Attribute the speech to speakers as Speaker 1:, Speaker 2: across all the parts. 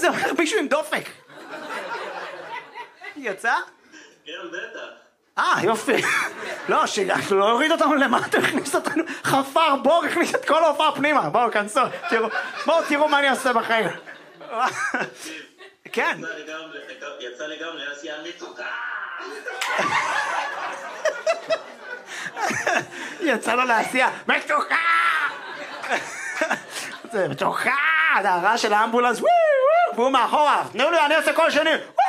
Speaker 1: זה אומר מישהו עם דופק? יצא?
Speaker 2: כן, בטח.
Speaker 1: יופי. לא, שלא הוריד אותנו למטה, הכניס אותנו חפר בור, הכניס את כל ההופעה פנימה. בואו, כנסו, בואו תראו מה אני עושה בחיים. כן.
Speaker 2: יצא לגמרי, עשייה מתוקה.
Speaker 1: יצא לו לעשייה, מתוקה! זה מתוקה! זה הרעש של האמבולנס, והוא מאחורה, תנו לי, אני עושה כל שני.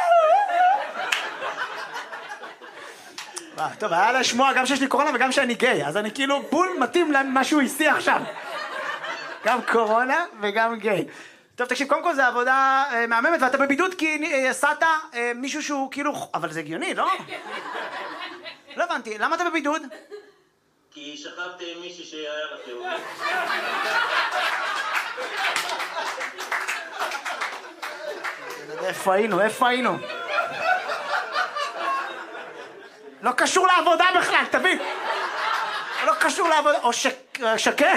Speaker 1: טוב, היה לשמוע גם שיש לי קורונה וגם שאני גיי, אז אני כאילו בול מתאים למה שהוא עשי עכשיו. גם קורונה וגם גיי. טוב, תקשיב, קודם כל זה עבודה מהממת, ואתה בבידוד כי עשת מישהו שהוא כאילו... אבל זה הגיוני, לא? לא הבנתי, למה אתה בבידוד?
Speaker 2: כי שכבתי עם מישהי שהיה לה חיובי.
Speaker 1: איפה היינו? לא קשור לעבודה בכלל, תבין. לא קשור לעבודה, או שקר.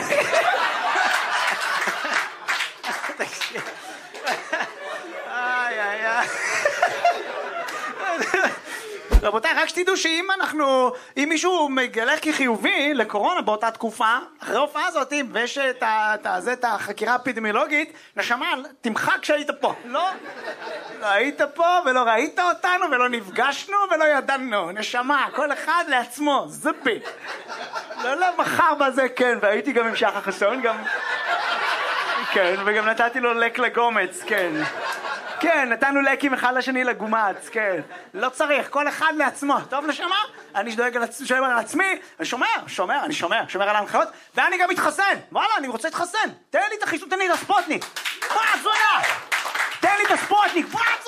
Speaker 1: רבותיי, רק שתדעו שאם מישהו מגלה כחיובי לקורונה באותה תקופה, אחרי ההופעה הזאת, ויש את החקירה האפידמיולוגית, נשמה, תמחק שהיית פה. לא היית פה ולא ראית אותנו ולא נפגשנו ולא ידענו. נשמה, כל אחד לעצמו, זפי. לא מחר בזה, כן, והייתי גם עם שחר חסון, גם... כן, וגם נתתי לו לק לגומץ, כן. כן, נתנו לקים אחד לשני לגומץ, כן. לא צריך, כל אחד לעצמו. טוב, נשמה? אני דואג על עצמי, אני שומר על ההנחיות, ואני גם מתחסן. וואלה, אני רוצה להתחסן. תן לי את החיסון, תן לי את הספוטניק. תן לי את הספוטניק.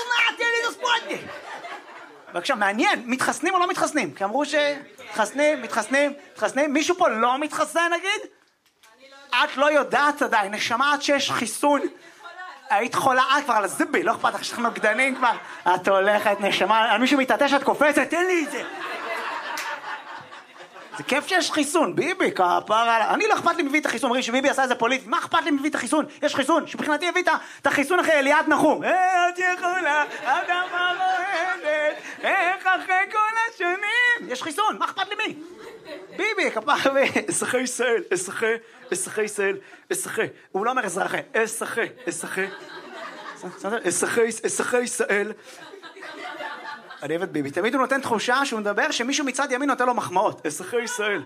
Speaker 1: בבקשה, מעניין, מתחסנים או לא מתחסנים? כי אמרו מתחסנים. מישהו פה לא מתחסן, נגיד? את לא יודעת עדיין, נשמה עד שיש חיסון. היית חולה, כבר על הזיבי, לא אכפת לך שאנחנו נוגדנים כבר. את הולכת, נשמה, על מישהו מתעטש, את קופצת, תן לי את זה. זה כיף שיש חיסון, ביבי, כפרה. אני לא אכפת לי מביא את החיסון, אומרים שביבי עשה איזה פוליטי, מה אכפת לי מביא את החיסון? יש חיסון, שבחינתי הביא את החיסון אחרי אליעד נחום. את יכולה, אדמה רועדת, איך אחרי כל השנים. יש חיסון, מה אכפת לי מי? ביבי, כפרה, אזרחי ישראל, אזרחי ישראל, הוא לא אומר אזרחי, אזרחי ישראל. אני אוהב את ביבי, תמיד הוא נותן תחושה שהוא מדבר שמישהו מצד ימין נותן לו מחמאות. אזרחי ישראל.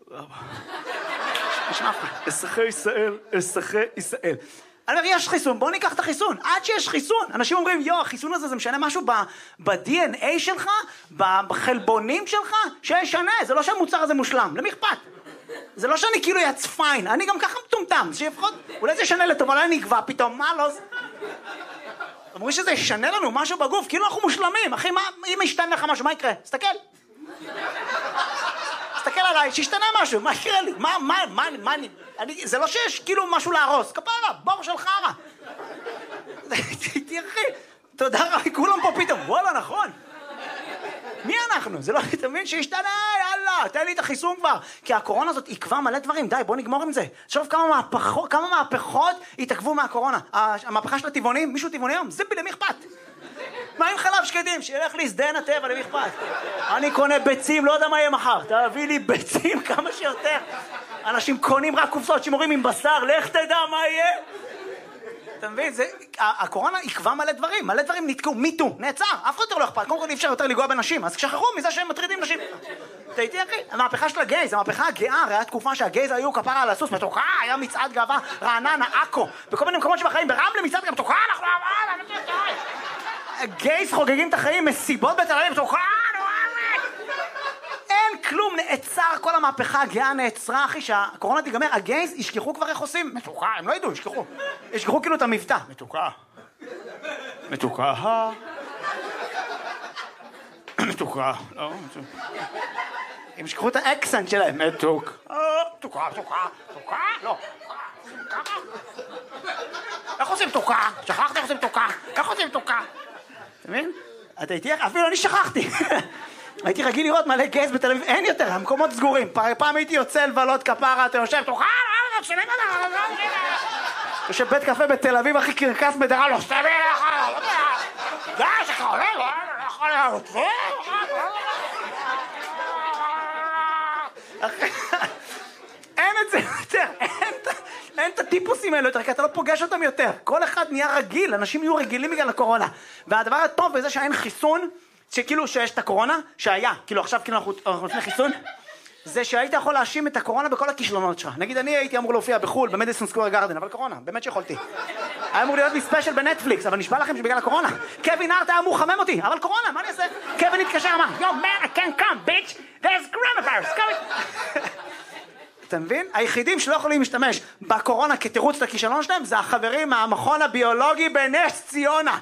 Speaker 1: אזרחי ישראל. אני אומר, יש חיסון, בוא ניקח את החיסון. עד שיש חיסון, אנשים אומרים, החיסון הזה זה משנה משהו ב-DNA שלך, בחלבונים שלך, שישנה, זה לא שהמוצר הזה מושלם, למי אכפת? זה לא שאני כאילו יצפיין, אני גם ככה מטומטם, שיפחות, אולי זה ישנה לטוב, אולי אני אגבה פתאום, מה לא זה? אמרו שזה ישנה לנו משהו בגוף, כאילו אנחנו מושלמים, אחי, אם ישתנה לך משהו, מה יקרה? תסתכל עליי, שישתנה משהו, מה יקרה לי? זה לא שיש כאילו משהו להרוס, כפרה, בור של חרה. תרחי, תודה רבה, כולם פה פתאום, וואלה, נכון. מי אנחנו? זה לא תמיד שישתנה, יאללה, תן לי את החיסון כבר. כי הקורונה הזאת עקבה מלא דברים, די, בוא נגמור עם זה. שוב כמה מהפכות התעכבו מהקורונה. המהפכה של הטבעונים, מישהו טבעוני היום, זיבי, למי אכפת? מה עם חלב שקדים? שילך לי שדה נטבע, למי אכפת? אני קונה ביצים, לא יודע מה יהיה מחר. תביא לי ביצים כמה שיותר. אנשים קונים רק קופסאות שימורים עם בשר, לך תדע מה יהיה. אתה מבין? הקורונה עקבה מלא דברים נתקעו, מיטו, נעצר, אף אחד יותר לא אכפת, קודם כל אי אפשר יותר לגוע בנשים, אז שכחו מזה שהם מטרידים נשים. אתה איתי אחי? המהפכה של הגייז, המהפכה הגאה, הרי היה תקופה שהגייז היו כפרה על הסוס, מתוקה, היה מצעד גאווה, רעננה, עכו, בכל מיני מקומות שבחיים, ברמלה מצעד גם מתוקה, אנחנו גייז חוגגים את החיים, מסיבות בתל אביב, מתוקה, אין כלום, נעצר, כל המהפכה הגאה נעצרה, אחי, שהקורונה תיגמר, הגייז ישכחו כבר איך עושים, מתוקה, הם לא ידעו, ישכחו כאילו את המבטא, מתוקה, לא, הם ישכחו את האקסנט שלהם, מתוקה, לא, איך עושים מתוקה? שכחתי איך עושים מתוקה, איך עושים מתוקה? אתה מבין? אתה איתי, אפילו אני שכחתי. הייתי רגיל לראות מלא גייז בתל אביב, אין יותר, המקומות סגורים. פעם הייתי יוצא לבלות כפרה, אתה יושב, תוכל, יושב בית קפה בתל אביב, הכי קרקס בדרה, לא סתם לך, אין את זה יותר, אין את הטיפוסים האלה יותר, כי אתה לא פוגש אותם יותר. כל אחד נהיה רגיל, אנשים יהיו רגילים בגלל הקורונה. והדבר הטוב בזה שאין חיסון, שכאילו שיש את הקורונה, שהיה, כאילו עכשיו כאילו אנחנו לפני חיסון, זה שהיית יכול להאשים את הקורונה בכל הכישלונות שלך. נגיד אני הייתי אמור להופיע בחול, במדיסון סקוור גארדן, אבל קורונה, באמת שיכולתי. היה אמור להיות לי ספיישל בנטפליקס, אבל נשבע לכם שבגלל הקורונה. קווין הארט היה אמור לחמם אותי, אבל קורונה, מה אני אעשה? קווין התקשר, אמר, Yo man, I can't come, bitch, there's coronavirus, come. אתה מבין? היחידים שלא יכולים להשתמש בקורונה כתירוץ לכישלון שלהם, זה החברים מהמכון הביולוגי בנס ציונה.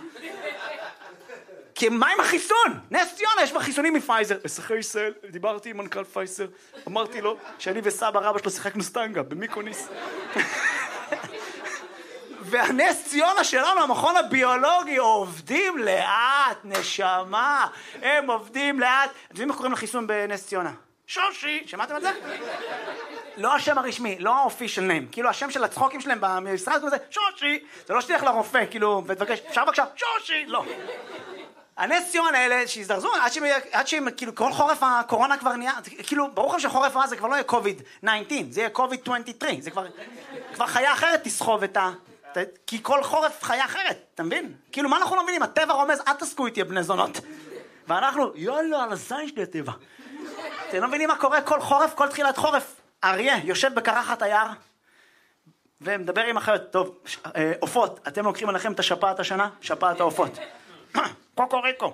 Speaker 1: כי מה עם החיסון? נס ציונה, יש בה חיסונים מפייזר. בסחי ישראל, דיברתי עם מנכ"ל פייזר, אמרתי לו שאני וסבא רבא שלו שיחקנו סטנגה במיקוניס. והנס ציונה שלנו, המכון הביולוגי, עובדים לאט, נשמה. הם עובדים לאט. אתם יודעים מה קוראים לחיסון בנס ציונה? שושי, שמעתם את זה? לא השם הרשמי, לא ה-official name, כאילו השם של הצחוקים שלהם במשרד כזה, שושי, זה לא שתלך לרופא, כאילו, ותבקש, אפשר בבקשה, שושי, לא. הנס ציונה האלה שהזדרזו, עד שהם, כאילו, כל חורף הקורונה כבר נהיה, כאילו, ברור לכם שחורף זה כבר לא יהיה COVID-19, זה יהיה COVID-23, זה כבר חיה אחרת תסחוב את ה... כי כל חורף חיה אחרת, אתה מבין? כאילו, מה אנחנו לא מבינים? הטבע רומז, אל תסקו איתי בני זונות. ואנחנו, יאללה, על הזין שלי הטבע. אתם לא מבינים מה קורה כל חורף, כל תחילת חורף. אריה יושב בקרחת היער ומדבר עם החיות. טוב, עופות, אתם לוקחים עליכם את השפעת השנה? שפעת העופות. קוקוריקו.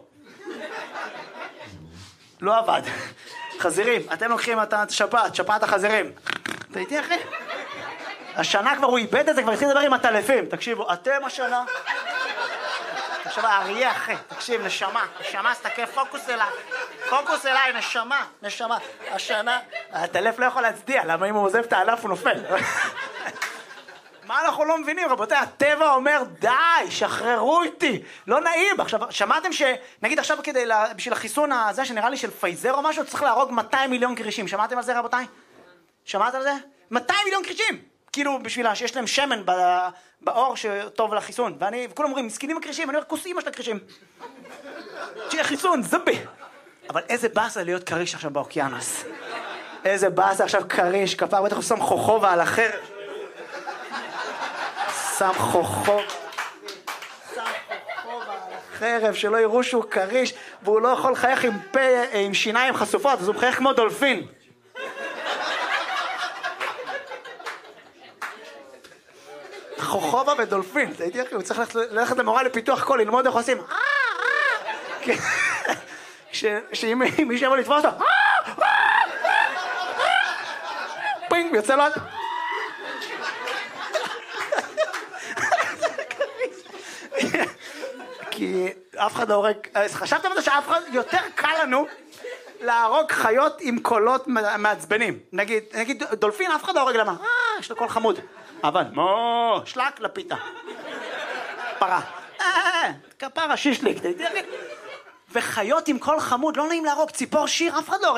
Speaker 1: לא עבד. חזירים, אתם לוקחים את השפעת, שפעת החזירים. אתה איתי אחי? השנה כבר הוא איבד את זה, כבר התחיל לדבר עם הטלפים. תקשיבו, אתם השנה... עכשיו האריה אחי, תקשיב, נשמה, סתכל, פוקוס אליי, נשמה, השנה, הטלף לא יכול להצדיע, למה אם הוא עוזב את הענף הוא נופל. מה אנחנו לא מבינים, רבותיי, הטבע אומר, די, שחררו איתי, לא נעים. עכשיו, שמעתם שנגיד עכשיו בשביל החיסון הזה, שנראה לי של פייזר או משהו, צריך להרוג 200 מיליון קרישים, שמעתם על זה רבותיי? שמעת על זה? 200 מיליון קרישים! כאילו בשבילה שיש להם שמן באור שטוב לחיסון, וכולם אומרים, מסכנים הקרישים, אני אומר, כוס אמא של הקרישים. שיהיה חיסון, זבי. אבל איזה באסה להיות קריש עכשיו באוקיינוס. איזה באסה עכשיו קריש, כפר, בטח הוא שם חוכובה על החרב. שם חוכובה על החרב, שלא יראו שהוא קריש, והוא לא יכול לחייך עם פה, עם שיניים חשופות, אז הוא מחייך כמו דולפין. חוכובה ודולפין, אתה הייתי אחי, הוא צריך ללכת למורה לפיתוח קול, ללמוד איך עושים. שאם מישהו יבוא לתפוס אותו, פינג, יוצא לו... כי אף אחד לא הורג... חשבתם על זה שאף אחד... יותר קל לנו להרוג חיות עם קולות מעצבנים. נגיד דולפין, אף אחד לא הורג למה? יש לו קול חמוד. אבל, שלק לפיתה. פרה. כפרה, שישליק. וחיות עם קול חמוד, לא נעים להרוג. ציפור שיר, אף אחד לא הורג.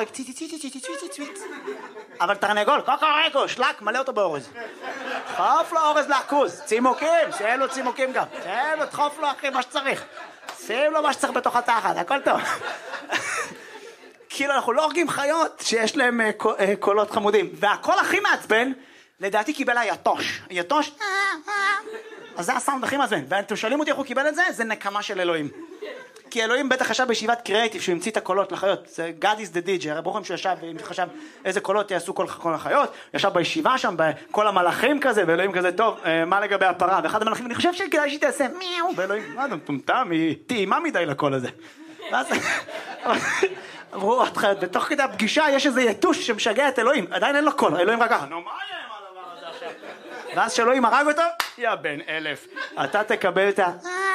Speaker 1: אבל תרנגול, קוקוריקו, שלק, מלא אותו באורז. דחוף לו אורז לעכוז. צימוקים, שיהיה לו צימוקים גם. דחוף לו אחי מה שצריך. שים לו מה שצריך בתוך התחת, הכל טוב. כאילו אנחנו לא הורגים חיות שיש להם קולות חמודים. והקול הכי מעצבן, לדעתי קיבל היתוש. היתוש, אז זה הסאונד הכי מעצבן. ואתם שואלים אותי איך הוא קיבל את זה? זה נקמה של אלוהים. כי אלוהים בטח חשב בישיבת קריאטיב שהוא המציא את הקולות לחיות. זה God is the DJ. הרי ברוכם שהוא ישב וחשב איזה קולות יעשו כל החיות. ישב בישיבה שם, בכל המלאכים כזה, ואלוהים כזה, טוב, מה לגבי הפרה? ואחד המלאכים, אני חושב שכדאי שהיא תעשה מיהו. ואלוהים, מה אתה מטומטם? היא טעימה מדי לקול הזה. ואז... אמרו עוד חיות, בתוך כדי הפגישה יש איזה יתוש שמשגע את אלוהים. עדיין אין לו קול, אלוהים רק ככה. נו, מה יהיה עם הדבר הזה עכשיו? ואז שאלוהים הרג אותו, יא בן 1000. אתה תקבל את ה...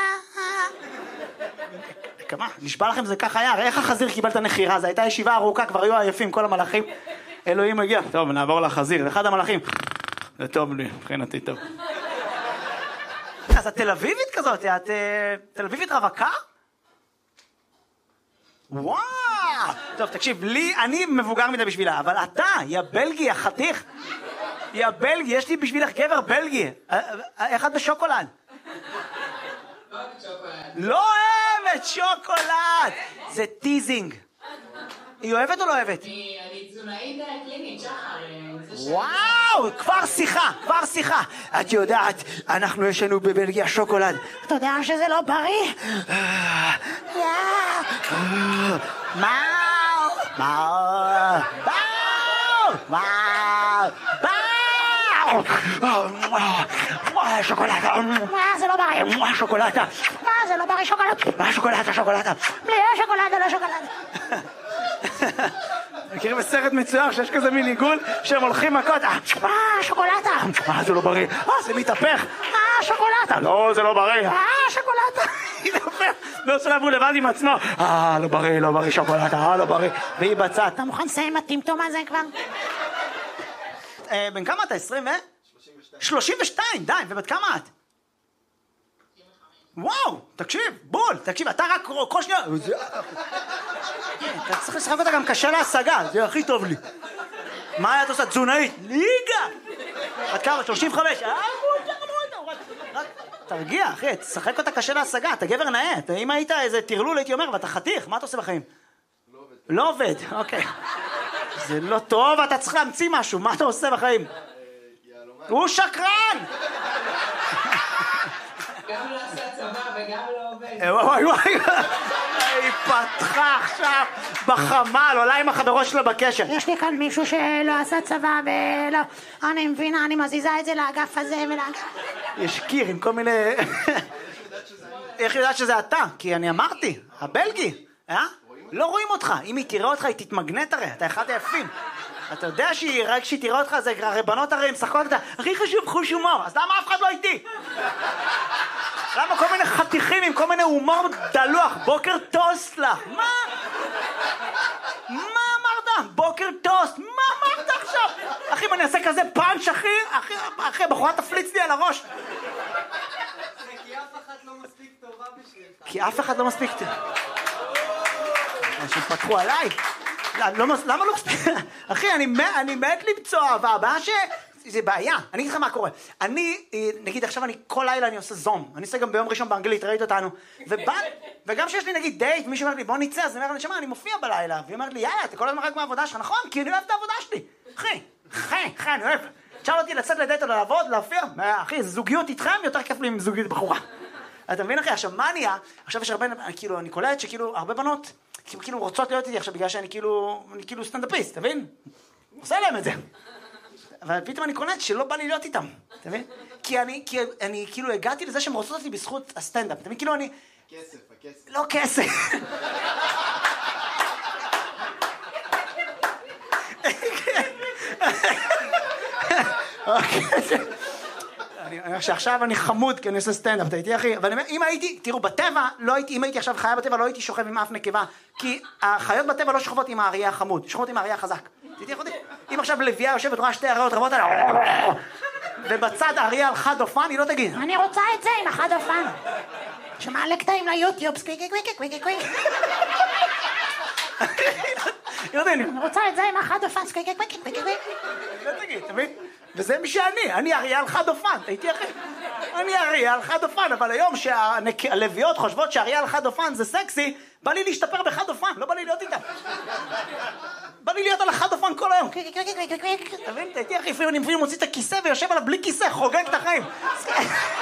Speaker 1: כמה? נשבע לכם זה ככה היה, הרי איך החזיר קיבל את הנחירה? זו הייתה ישיבה ארוכה, כבר היו עייפים כל המלאכים. אלוהים הגיע, טוב נעבור לחזיר, אחד המלאכים. זה טוב לי, מבחינתי טוב. אז את תל אביבית כזאת, את תל אביבית רווקה? וואו! טוב תקשיב, לי, אני מבוגר מדי בשבילה, אבל אתה, יא בלגי, החתיך. יא בלגי, יש לי בשבילך גבר בלגי. איך את בשוקולד? לא אוהבת, אוהבת שוקולד. זה טיזינג. היא אוהבת או לא אוהבת?
Speaker 3: אני תזונאית קלינית, שחר.
Speaker 1: וואו, כבר שיחה. את יודעת, יש לנו בבלגיה שוקולד. אתה יודע שזה לא בריא? שוקולדה, זה לא בריא, שוקולדה, זה לא בריא, שוקולדה, בלי שוקולדה, לא שוקולדה. מכירים בסרט מצויר שיש כזה מין עיגול שהם הולכים מכות, שוקולדה, זה לא בריא, זה מתהפך, שוקולדה, לא, זה לא בריא, שוקולדה, מתהפך, ועושה לעבור לבד עם עצמו, לא בריא, שוקולדה, לא בריא, והיא בצד, אתה מוכן לסיים הטמטום הזה כבר? בן כמה אתה? 20 ו? 32, די, ובת כמה את? וואו, תקשיב, אתה רק כל שנייה, אתה צריך לשחק אותה גם קשה להשגה, זה הכי טוב לי. מה היה את עושה? תזונאית, ליגה! בת כמה? 35, רק תרגיע, אחי, תשחק אותה קשה להשגה, אתה גבר נאה, אם היית איזה תרלול הייתי אומר, ואתה חתיך, מה אתה עושה בחיים? לא עובד, אוקיי. זה לא טוב, אתה צריך להמציא משהו, מה אתה עושה בחיים? הוא שקרן!
Speaker 3: גם לא עשה צבא וגם לא עובד.
Speaker 1: וואי, היא פתחה עכשיו בחמ"ל, עולה עם החברות שלה בקשר. יש לי כאן מישהו שלא עשה צבא ולא... אני מבינה, אני מזיזה את זה לאגף הזה ולאגף... יש קיר עם כל מיני... איך יודעת שזה אתה? כי אני אמרתי, הבלגי, לא רואים אותך. אם היא תראה אותך, היא תתמגנט הרי, אתה אחד היפים. אתה יודע רק כשהיא תראה אותך, זה רבנות הרי, הם שחקות אותה, הכי חשוב חוש הומור, אז למה אף אחד לא איתי? למה כל מיני חתיכים עם כל מיני הומור דלוח? בוקר טוסט לך, מה? מה אמרת? בוקר טוסט, מה אמרת עכשיו? אחי, אם אני אעשה כזה פאנץ', אחי, בחורה תפליץ לי על הראש.
Speaker 4: כי אף אחת לא מספיק טובה בשבילך.
Speaker 1: כי אף אחד לא מספיק טובה. אנשים פתחו עליי. למה לא מספיק? אחי, אני מת למצוא אהבה, הבעיה זה בעיה. אני אגיד לך מה קורה. נגיד עכשיו כל לילה אני עושה זום. אני עושה גם ביום ראשון באנגלית, ראית אותנו. וגם שיש לי נגיד דייט, מישהו אומר לי בוא נצא, אז אני אומר לי, שמה, אני מופיע בלילה. והיא אומרת לי, יאללה, אתה כל הזמן רק מהעבודה שלך, נכון? כי אני אוהב את העבודה שלי. אחי, אני אוהב. תשאל אותי לצאת לדייט או לעבוד, להופיע. אחי, זוגיות איתכם יותר כיף לי עם זוגיות בחורה. אתה מבין אחי? עכשיו מה נהיה? עכשיו יש הרבה, כאילו, אני קולט שכאילו הרבה בנות כאילו רוצות להיות איתי עכשיו בגלל שאני כאילו סטנדאפיסט, אתה מבין? עושה להם את זה. אבל פתאום אני קולט שלא בא לי להיות איתם, אתה מבין? כי אני כאילו הגעתי לזה שהם רוצות אותי בזכות הסטנדאפ, אתה מבין? כאילו אני...
Speaker 4: הכסף.
Speaker 1: לא כסף. אני אומר שעכשיו אני חמוד כי אני עושה סטנדאפ, אתה איתי אחי? אבל אם הייתי, תראו, בטבע, אם הייתי עכשיו חיה בטבע, לא הייתי שוכב עם אף נקבה, כי החיות בטבע לא שוכבות עם האריה החמוד, שוכבות עם האריה החזק. תהייתי אחותי? אם עכשיו לביאה יושבת, רואה שתי אריות רבות עליה, ובצד האריה על חד אופן, היא לא תגיד, אני רוצה את זה עם החד אופן. שמעלה קטעים ליוטיוב, סקוויקי. אני רוצה את זה עם החד אופן, סקוויקי. לא תגיד, אתה מבין? וזה מי אני אריה על חד אופן, הייתי אחי. אני אריה על חד אופן, אבל היום שהלוויות חושבות שאריה על חד אופן זה סקסי, בא לי להשתפר בחד אופן, לא בא לי להיות איתם. בא לי להיות על החד אופן כל היום. אתה מבין? הייתי אחי, אני מוציא את הכיסא ויושב עליו בלי כיסא, חוגג את החיים.